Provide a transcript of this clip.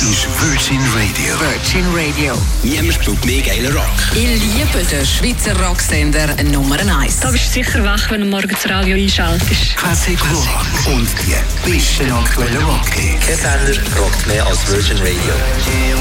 ist Virgin Radio. Virgin Radio. Niemand spielt mehr geilen Rock. Ich liebe den Schweizer Rocksender Nummer 1. Da bist du sicher wach, wenn du morgen das Radio einschaltest. Classic Rock und die besten aktuellen Rockhits. Kein Sender rockt mehr als Virgin Radio.